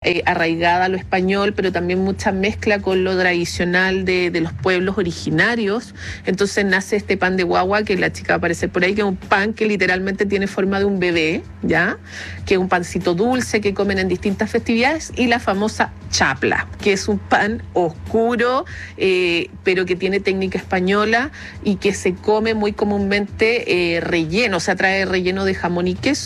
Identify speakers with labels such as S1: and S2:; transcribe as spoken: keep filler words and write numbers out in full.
S1: eh, arraigada a lo español, pero también mucha mezcla con lo tradicional de, de los pueblos originarios. Entonces nace este pan de guagua, que la chica va a aparecer por ahí, que es un pan que literalmente tiene forma de un bebé, ¿ya? Que es un pancito dulce que comen en distintas festividades, y la famosa chapla, que es un pan oscuro, eh, pero que tiene técnica española y que se come muy comúnmente eh, relleno, o sea, trae relleno de jamón y queso.